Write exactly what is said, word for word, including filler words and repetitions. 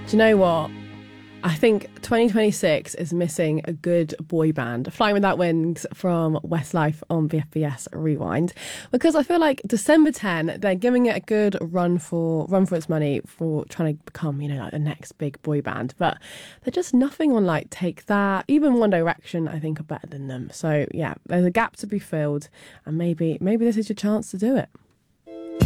Do you know what? I think twenty twenty-six is missing a good boy band. Flying Without Wings from Westlife on V F B S Rewind. Because I feel like December tenth, they're giving it a good run for run for its money for trying to become, you know, like the next big boy band. But they're just nothing on like Take That. Even One Direction, I think, are better than them. So yeah, there's a gap to be filled, and maybe maybe this is your chance to do it.